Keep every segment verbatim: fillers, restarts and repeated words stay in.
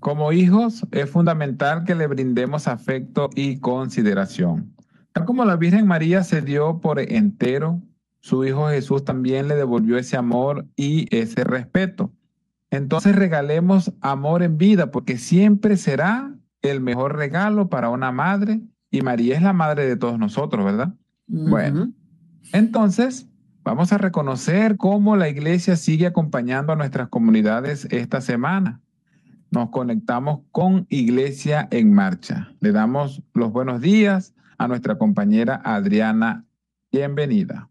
Como hijos, es fundamental que le brindemos afecto y consideración. Tal como la Virgen María se dio por entero, su Hijo Jesús también le devolvió ese amor y ese respeto. Entonces regalemos amor en vida, porque siempre será el mejor regalo para una madre, y María es la madre de todos nosotros, ¿verdad? Bueno, Ujú. entonces vamos a reconocer cómo la iglesia sigue acompañando a nuestras comunidades esta semana. Nos conectamos con Iglesia en Marcha. Le damos los buenos días a nuestra compañera Adriana. Bienvenida.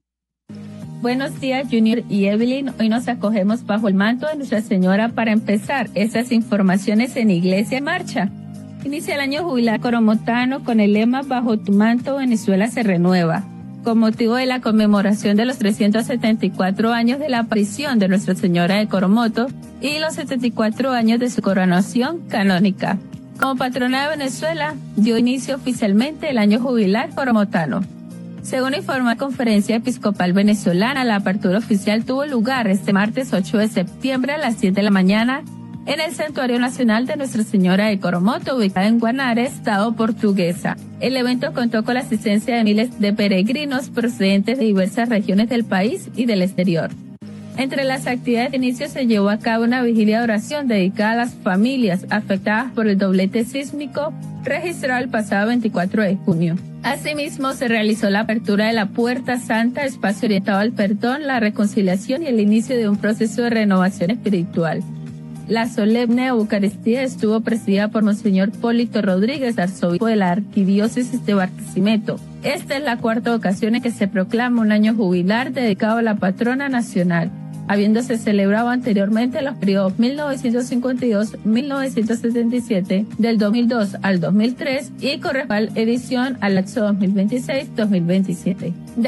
Buenos días, Junior y Evelyn. Hoy nos acogemos bajo el manto de Nuestra Señora para empezar estas informaciones en Iglesia en Marcha. Inicia el año jubilar coromotano con el lema Bajo tu manto, Venezuela se renueva, con motivo de la conmemoración de los trescientos setenta y cuatro años de la aparición de Nuestra Señora de Coromoto y los setenta y cuatro años de su coronación canónica. Como patrona de Venezuela, dio inicio oficialmente el año jubilar coromotano. Según informa la Conferencia Episcopal Venezolana, la apertura oficial tuvo lugar este martes ocho de septiembre a las siete de la mañana en el Santuario Nacional de Nuestra Señora de Coromoto, ubicada en Guanare, Estado Portuguesa. El evento contó con la asistencia de miles de peregrinos procedentes de diversas regiones del país y del exterior. Entre las actividades de inicio se llevó a cabo una vigilia de oración dedicada a las familias afectadas por el doblete sísmico registrado el pasado veinticuatro de junio. Asimismo, se realizó la apertura de la Puerta Santa, espacio orientado al perdón, la reconciliación y el inicio de un proceso de renovación espiritual. La solemne Eucaristía estuvo presidida por Monseñor Polito Rodríguez, arzobispo de la Arquidiócesis de Barquisimeto. Esta es la cuarta ocasión en que se proclama un año jubilar dedicado a la patrona nacional, habiéndose celebrado anteriormente los periodos mil novecientos cincuenta y dos a mil novecientos setenta y siete, del dos mil dos al dos mil tres y corresponde edición al lapso dos mil veintiséis a dos mil veintisiete.